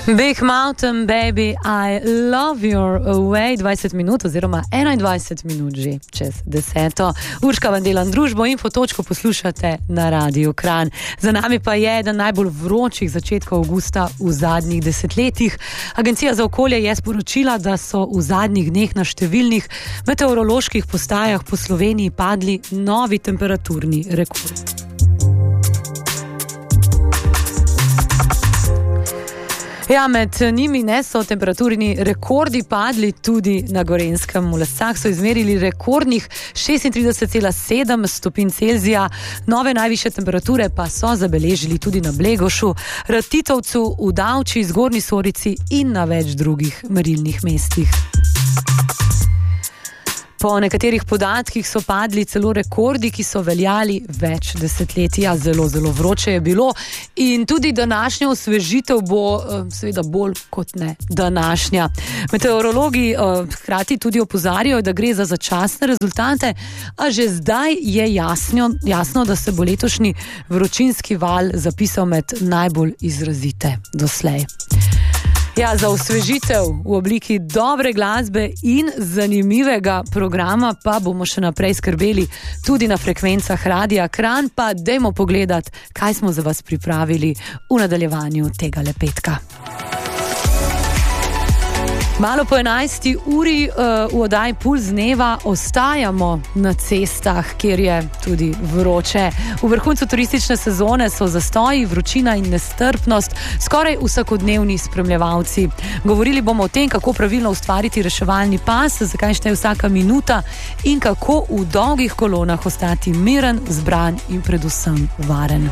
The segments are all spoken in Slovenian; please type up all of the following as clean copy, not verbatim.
Big Mountain Baby, I love your way, 20 minut oziroma 21 minut že čez 10. Urška vam delam družbo, Infotočko poslušate na Radiu Kranj. Za nami pa je eden najbolj vročih začetkov avgusta v zadnjih desetletjih. Agencija za okolje je sporočila, da so v zadnjih dneh na številnih meteoroloških postajah po Sloveniji padli novi temperaturni rekordi. Ja, med njimi so temperaturni rekordi padli tudi na Gorenjskem. V Lescah so izmerili rekordnih 36,7 stopinj Celzija, nove najvišje temperature pa so zabeležili tudi na Blegošu, Ratitovcu, v Davči, Zgornji Sorici in na več drugih merilnih mestih. Po nekaterih podatkih so padli celo rekordi, ki so veljali več desetletij. Zelo, zelo vroče je bilo in tudi današnja osvežitev bo seveda bolj kot ne današnja. Meteorologi hkrati tudi opozarjajo, da gre za začasne rezultate, a že zdaj je jasno, da se bo letošnji vročinski val zapisal med najbolj izrazite doslej. Ja, za osvežitev v obliki dobre glasbe in zanimivega programa pa bomo še naprej skrbeli tudi na frekvencah Radia Kranj, pa dajmo pogledati, kaj smo za vas pripravili v nadaljevanju tega petka. Malo po 11. uri v oddaji Pulz dneva ostajamo na cestah, kjer je tudi vroče. V vrhuncu turistične sezone so zastoji, vročina in nestrpnost skoraj vsakodnevni spremljevalci. Govorili bomo o tem, kako pravilno ustvariti reševalni pas, zakaj šteje vsaka minuta in kako v dolgih kolonah ostati miren, zbran in predvsem varen.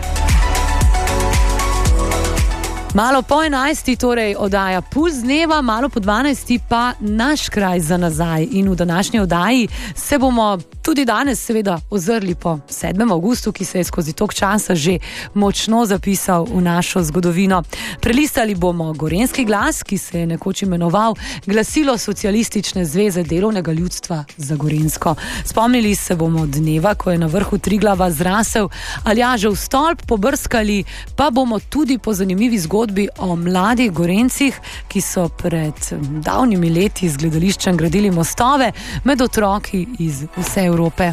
Malo po 11. torej oddaja Pulz dneva, malo po 12. pa naš kraj za nazaj. In v današnji oddaji se bomo tudi danes seveda ozrli po 7. avgustu, ki se je skozi tok časa že močno zapisal v našo zgodovino. Prelistali bomo Gorenjski glas, ki se je nekoč imenoval Glasilo Socialistične zveze delovnega ljudstva za Gorenjsko. Spomnili se bomo dneva, ko je na vrhu Triglava zrasel Aljažev stolp, pobrskali pa bomo tudi po zanimivi zgodbi o mladih Gorencih, ki so pred davnimi leti z gledališčem gradili mostove med otroki iz vse Evrope.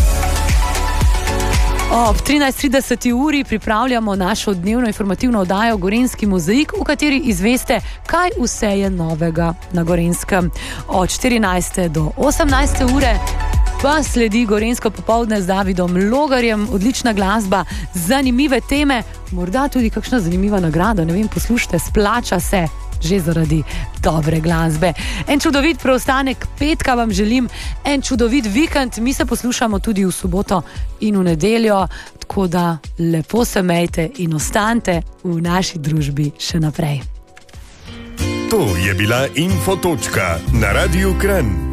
Ob 13:30 uri pripravljamo našo dnevno informativno oddajo Gorenjski mozaik, v kateri izveste, kaj vse je novega na Gorenjskem. Od 14. do 18. ure pa sledi Gorenjsko popoldne z Davidom Logarjem, odlična glasba, zanimive teme, morda tudi kakšna zanimiva nagrada, ne vem, poslušajte, splača se že zaradi dobre glasbe. En čudovit preostanek petka vam želim, en čudovit vikend, mi se poslušamo tudi v soboto in v nedeljo, tako da lepo se mejte in ostanite v naši družbi še naprej. To je bila Infotočka na Radiu Kranj.